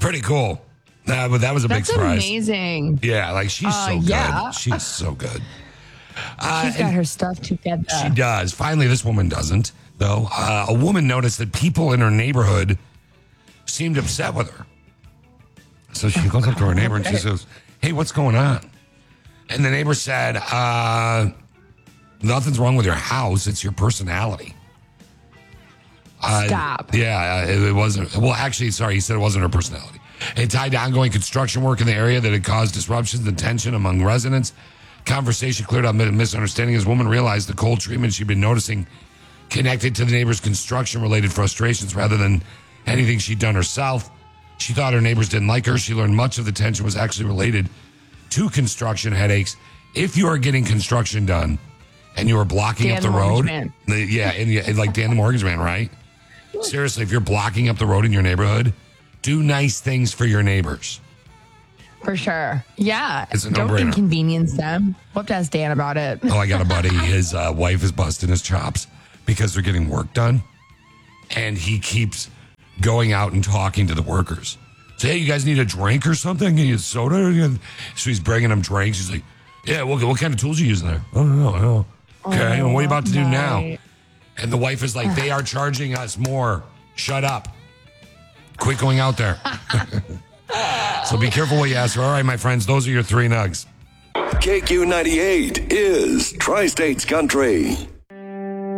Pretty cool. But that was a big surprise. That's amazing. Yeah, like she's so good. Yeah. She's so good. She's got her stuff together. She does. Finally, this woman doesn't, though. A woman noticed that people in her neighborhood seemed upset with her. So she goes up to her neighbor and she says, "Hey, what's going on?" And the neighbor said, "Nothing's wrong with your house. It's your personality." Stop. Yeah, it wasn't. Well, actually, sorry, he said it wasn't her personality. It tied to ongoing construction work in the area that had caused disruptions and tension among residents. Conversation cleared up misunderstanding as woman realized the cold treatment she'd been noticing connected to the neighbor's construction-related frustrations rather than anything she'd done herself. She thought her neighbors didn't like her. She learned much of the tension was actually related to construction headaches. If you are getting construction done and you are blocking Dan up the the road, Mortgage and like Dan the Mortgage Man, right? Seriously, if you're blocking up the road in your neighborhood, do nice things for your neighbors. For sure. Yeah. It's a Don't no-brainer. inconvenience them. We'll have to ask Dan about it. Oh, I got a buddy. His wife is busting his chops because they're getting work done. And he keeps going out and talking to the workers. Say, hey, you guys need a drink or something? Need a soda? So he's bringing them drinks. He's like, yeah, what kind of tools are you using there? Oh, no. Okay, and what are you about to do now? And the wife is like, they are charging us more. Shut up. Quit going out there. So be careful what you ask for. All right, my friends, those are your three nugs. KQ98 is Tri-States Country.